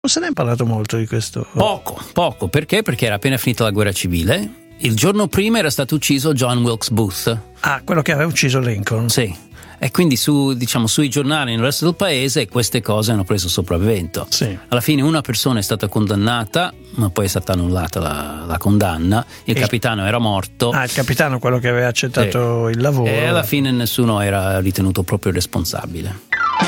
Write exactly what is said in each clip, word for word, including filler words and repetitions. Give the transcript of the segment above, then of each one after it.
Non se ne è parlato molto di questo. Poco, poco. Perché? Perché era appena finita la guerra civile. Il giorno prima era stato ucciso John Wilkes Booth. Ah, quello che aveva ucciso Lincoln. Sì. E quindi su, diciamo, sui giornali nel resto del paese queste cose hanno preso sopravvento. Sì. Alla fine una persona è stata condannata, ma poi è stata annullata la, la condanna. Il e... capitano era morto. Ah, il capitano, quello che aveva accettato sì. il lavoro. E alla fine nessuno era ritenuto proprio responsabile.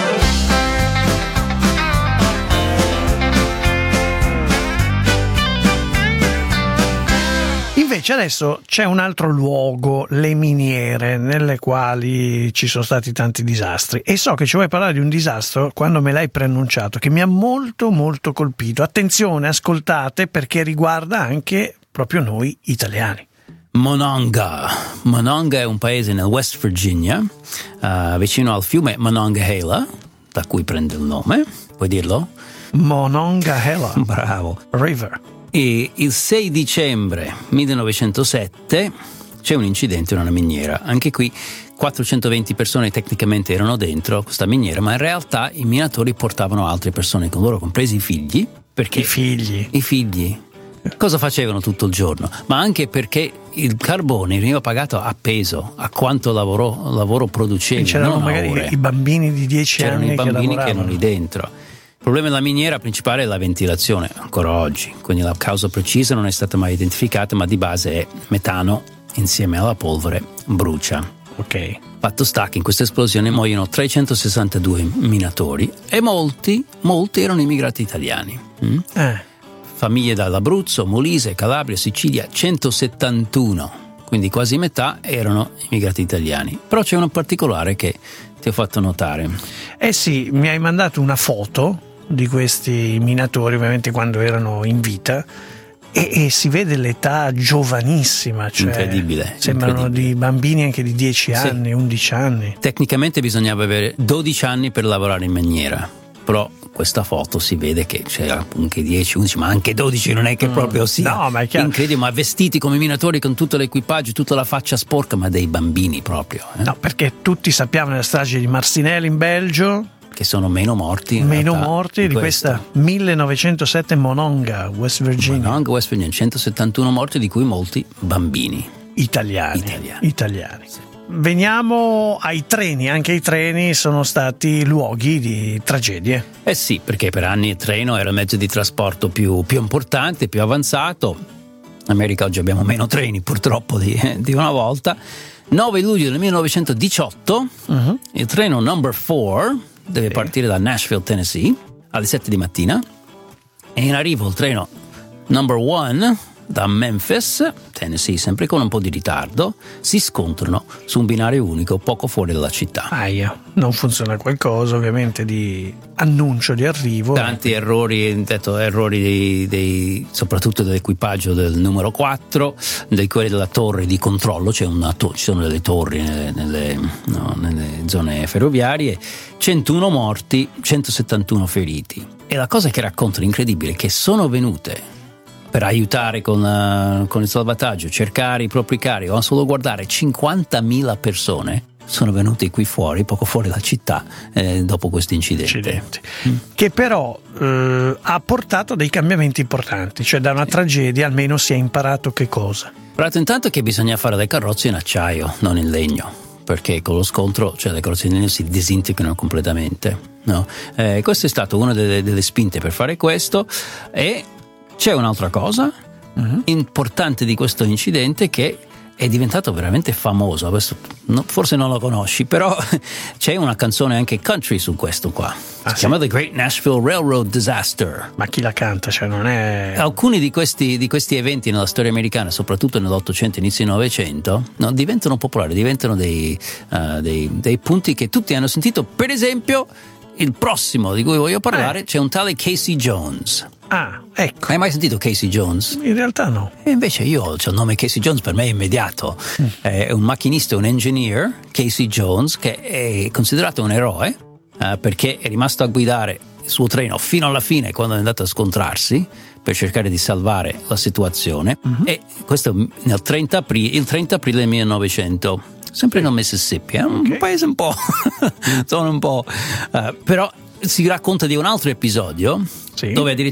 Invece adesso c'è un altro luogo, le miniere, nelle quali ci sono stati tanti disastri, e so che ci vuoi parlare di un disastro quando me l'hai preannunciato che mi ha molto molto colpito. Attenzione, ascoltate, perché riguarda anche proprio noi italiani. Monongah. Monongah è un paese nel West Virginia, uh, vicino al fiume Monongahela, da cui prende il nome. Puoi dirlo? Monongahela. Bravo. River. E il sei dicembre millenovecentosette c'è un incidente in una miniera. Anche qui quattrocentoventi persone tecnicamente erano dentro questa miniera, ma in realtà i minatori portavano altre persone con loro, compresi i figli. Perché I figli? I figli. Cosa facevano tutto il giorno? Ma anche perché il carbone veniva pagato a peso, a quanto lavoro, lavoro producevi. C'erano non magari ore. i bambini di dieci C'erano anni i bambini che, che erano lì dentro. Il problema della miniera principale è la ventilazione, ancora oggi, quindi la causa precisa non è stata mai identificata, ma di base è metano insieme alla polvere brucia. Ok. Fatto sta che in questa esplosione muoiono trecentosessantadue minatori e molti, molti erano immigrati italiani. Mm? Eh. Famiglie dall'Abruzzo, Molise, Calabria, Sicilia, centosettantuno, quindi quasi metà erano immigrati italiani. Però c'è un particolare che ti ho fatto notare. Eh sì, mi hai mandato una foto di questi minatori, ovviamente quando erano in vita, e, e si vede l'età giovanissima, cioè incredibile, sembrano incredibile. Di bambini anche di dieci anni, sì. undici anni. Tecnicamente bisognava avere dodici anni per lavorare in miniera, però questa foto si vede che c'è anche dieci, undici, ma anche dodici non è che mm. proprio sia no, ma è chiaro. Incredibile, ma vestiti come minatori con tutto l'equipaggio, tutta la faccia sporca, ma dei bambini proprio. Eh? No, perché tutti sappiamo nella strage di Marcinelle in Belgio che sono meno morti meno morti di, di questa millenovecentosette Monongah, West Virginia. Monongah, West Virginia, centosettantuno morti, di cui molti bambini italiani. Italiani. italiani. Sì. Veniamo ai treni, anche i treni sono stati luoghi di tragedie. Eh sì, perché per anni il treno era il mezzo di trasporto più, più importante, più avanzato. In America oggi abbiamo meno treni purtroppo di, di una volta. nove luglio del millenovecentodiciotto uh-huh. il treno number four deve sì. partire da Nashville, Tennessee, alle sette di mattina, e in arrivo il treno number one da Memphis, Tennessee, sempre con un po' di ritardo. Si scontrano su un binario unico poco fuori dalla città. Aia, non funziona qualcosa ovviamente di annuncio di arrivo. Tanti eh. errori, detto, errori dei, dei, soprattutto dell'equipaggio del numero quattro, dei quelli della torre di controllo. C'è una to- ci sono delle torri nelle, nelle, no, nelle zone ferroviarie. centuno morti, centosettantuno feriti. E la cosa che raccontano incredibile è che sono venute per aiutare con, uh, con il salvataggio, cercare i propri cari, o solo guardare, cinquantamila persone sono venute qui fuori, poco fuori dalla città, eh, dopo questo incidente. Incidenti. Mm. Che però eh, ha portato dei cambiamenti importanti, cioè da una sì. tragedia almeno si è imparato che cosa? Imparato intanto che bisogna fare le carrozze in acciaio, non in legno, perché con lo scontro, cioè le carrozze in legno si disintegrano completamente. No? Eh, questa è stata una delle, delle spinte per fare questo. E c'è un'altra cosa uh-huh. importante di questo incidente che è diventato veramente famoso. Questo, no, forse non lo conosci, però c'è una canzone anche country su questo qua. Ah, si sì? chiama The Great Nashville Railroad Disaster. Ma chi la canta? Cioè non è... Alcuni di questi, di questi eventi nella storia americana, soprattutto nell'Ottocento e inizio del Novecento, no, diventano popolari, diventano dei, uh, dei, dei punti che tutti hanno sentito. Per esempio, il prossimo di cui voglio parlare eh. c'è un tale Casey Jones. Ah, ecco. Hai mai sentito Casey Jones? In realtà no. E invece io, cioè, il nome Casey Jones per me è immediato. Mm. È un macchinista, un engineer, Casey Jones, che è considerato un eroe eh, perché è rimasto a guidare il suo treno fino alla fine, quando è andato a scontrarsi per cercare di salvare la situazione. Mm-hmm. E questo nel trenta aprile, il trenta aprile del millenovecento, sempre nel Mississippi, è un okay. paese un po' sono un po' uh, però si racconta di un altro episodio, sì, dove